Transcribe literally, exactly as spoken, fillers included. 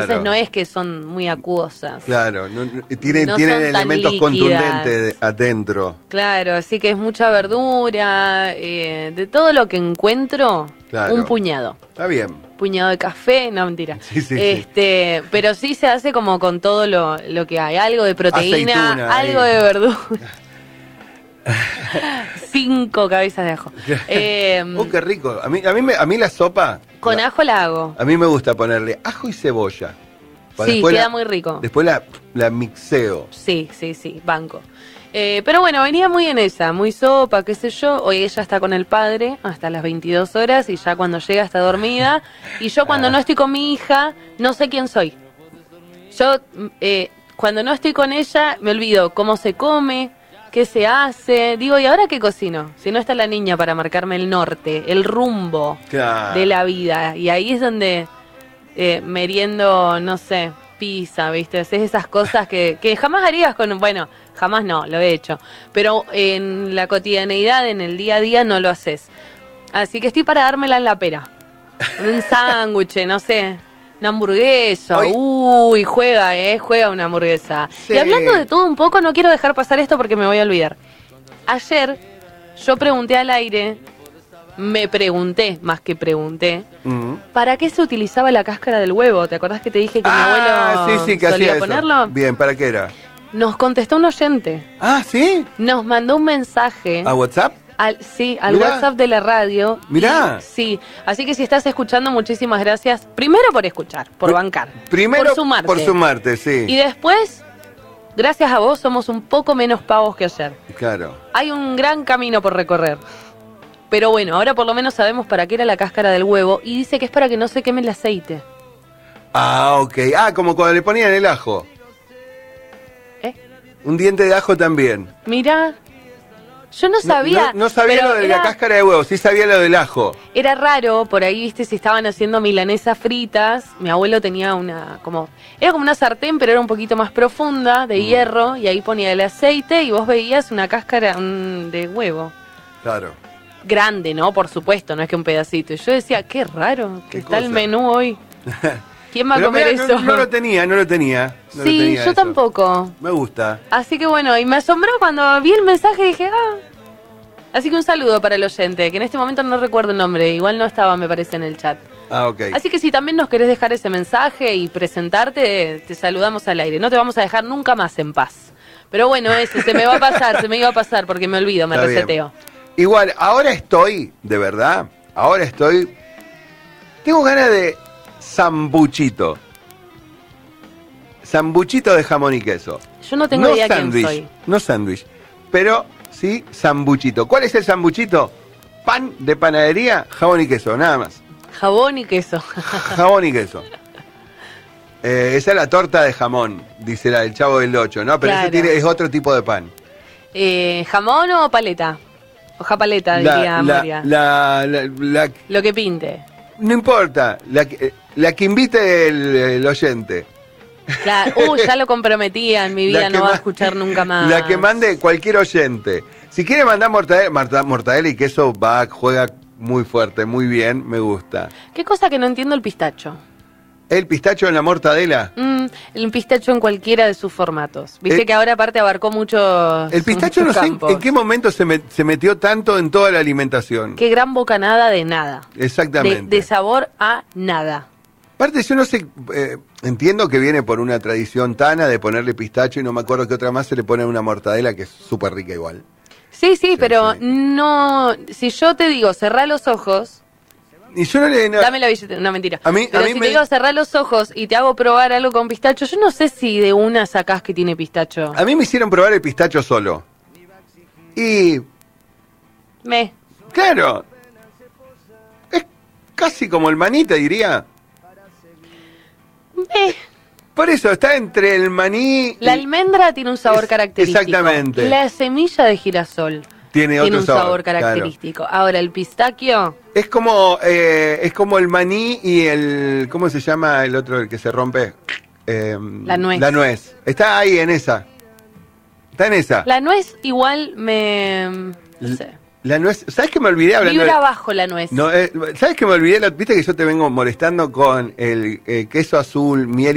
Entonces no es que son muy acuosas. Claro, no, no, tienen, No tienen son tan elementos líquidas. contundentes adentro. Claro, así que es mucha verdura, eh, de todo lo que encuentro, Claro. un puñado. Está bien. Puñado de café, no, mentira. Sí, sí, este, sí. Pero sí se hace como con todo lo, lo que hay, algo de proteína, Aceituna, algo ahí. de verdura. Cinco cabezas de ajo. Eh, Oh, qué rico. A mí, a mí, me, a mí la sopa... con la, ajo la hago. A mí me gusta ponerle ajo y cebolla. Sí, Después queda la- muy rico. Después la, la mixeo. Sí, sí, sí, banco. Eh, pero bueno, venía muy en esa, muy sopa, qué sé yo. Hoy ella está con el padre hasta las veintidós horas y ya cuando llega está dormida. Y yo cuando no estoy con mi hija, no sé quién soy. Yo, eh, cuando no estoy con ella, me olvido cómo se come, qué se hace. Digo, ¿y ahora qué cocino? Si no está la niña para marcarme el norte, el rumbo Claro. de la vida. Y ahí es donde eh, meriendo, no sé, pizza, ¿viste? Haces esas cosas que, que jamás harías con... Bueno, jamás no, lo he hecho. Pero en la cotidianeidad, en el día a día, no lo haces. Así que estoy para dármela en la pera. Un sándwich, no sé, una hamburguesa. Hoy- Uy, juega, ¿eh? Juega una hamburguesa. Sí. Y hablando de todo un poco, no quiero dejar pasar esto porque me voy a olvidar. Ayer yo pregunté al aire, me pregunté, más que pregunté, Mm. ¿para qué se utilizaba la cáscara del huevo? ¿Te acordás que te dije que Ah, mi abuelo sí, sí, que solía hacía eso. ponerlo? Bien, ¿para qué era? Nos contestó un oyente. Ah, ¿sí? Nos mandó un mensaje. ¿A WhatsApp? Al, sí, al Mirá. WhatsApp de la radio. Mirá. Y- sí, así que si estás escuchando, muchísimas gracias. Primero por escuchar, por Pri- bancar. Primero por sumarte. por sumarte, sí. Y después, gracias a vos, somos un poco menos pavos que ayer. Claro. Hay un gran camino por recorrer. Pero bueno, ahora por lo menos sabemos para qué era la cáscara del huevo. Y dice que es para que no se queme el aceite. Ah, ok. Ah, como cuando le ponían el ajo. ¿Eh? Un diente de ajo también. Mirá, yo no No- sabía. No, no sabía pero lo de era- la cáscara de huevo, sí sabía lo del ajo. Era raro, por ahí, viste, si estaban haciendo milanesas fritas, mi abuelo tenía una, como, era como una sartén, pero era un poquito más profunda, Mm. de hierro, y ahí ponía el aceite y vos veías una cáscara mm, de huevo. Claro. Grande, ¿no? Por supuesto, no es que un pedacito. Y yo decía, qué raro que Qué está el cosa. menú hoy. ¿Quién va a Pero comer mirá, eso? no, no lo tenía, no lo tenía. No lo sí, tenía yo eso. tampoco. Me gusta. Así que bueno, y me asombró cuando vi el mensaje y dije, ah. Así que un saludo para el oyente, que en este momento no recuerdo el nombre, igual no estaba, me parece, en el chat. Ah, ok. Así que si también nos querés dejar ese mensaje y presentarte, te saludamos al aire. No te vamos a dejar nunca más en paz. Pero bueno, eso, se me va a pasar, se me iba a pasar porque me olvido, me Está bien. reseteo. Igual, ahora estoy, de verdad, ahora estoy... Tengo ganas de sambuchito. Sambuchito de jamón y queso. Yo no tengo no idea quién sándwich, soy. no sándwich, pero sí sambuchito. ¿Cuál es el sambuchito? Pan de panadería, jamón y queso, nada más. Jabón y queso. Jamón y queso. Eh, esa es la torta de jamón, dice la del Chavo del Ocho, ¿no? Pero Claro. ese tiene, es otro tipo de pan. Eh, ¿Jamón o paleta? Hoja paleta, diría La, Moria. la, la, la- la- Lo que pinte. no importa, la, que- la que invite el, el oyente. Claro. Uy, ya lo comprometía, en mi vida La que no va a ma- escuchar nunca más. La que mande cualquier oyente. Si quiere mandar mortadela, morta- mortadela y queso, va, juega muy fuerte, muy bien, me gusta. ¿Qué cosa que no entiendo el pistacho? ¿El pistacho en la mortadela? Mm, el pistacho en cualquiera de sus formatos. Viste El- que ahora aparte abarcó muchos El pistacho no muchos sé en, campos. en qué momento se, me- se metió tanto en toda la alimentación. Qué gran bocanada de nada. De, Exactamente. de sabor a nada. Aparte, yo no sé, eh, entiendo que viene por una tradición tana de ponerle pistacho y no me acuerdo qué otra más se le pone a una mortadela que es súper rica igual. Sí, sí, pero sí. no... Si yo te digo, cerrá los ojos, Y yo no le... no- dame la billetera, no, mentira. A mí- a pero mí si me- te digo, cerrá los ojos y te hago probar algo con pistacho, yo no sé si de una sacás que tiene pistacho. A mí me hicieron probar el pistacho solo. Y, Me... claro, es casi como el maní, te diría. me... Por eso, está entre el maní La y... almendra tiene un sabor Es- característico. exactamente. La semilla de girasol Tiene tiene otro un sabor, sabor, claro. característico. Ahora, el pistaquio... Es como, eh, es como el maní y el... ¿Cómo se llama el otro, el que se rompe? Eh, La nuez. La nuez. Está ahí en esa. Está en esa. La nuez igual me... no L- sé. La nuez... ¿Sabes que me olvidé hablando Vibra de- abajo la nuez. No, eh, ¿sabes que me olvidé? La- Viste que yo te vengo molestando con el eh, queso azul, miel